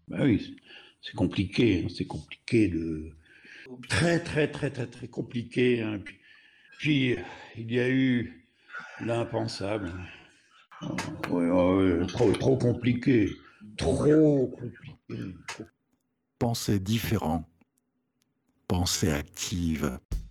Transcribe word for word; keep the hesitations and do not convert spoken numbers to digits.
Bah oui, c'est c'est compliqué, hein, c'est compliqué de très très très très très compliqué, hein. Puis, puis, il y a eu l'impensable. Ouais, ouais, trop trop compliqué, trop compliqué. Trop... Pensée différent, pensée active.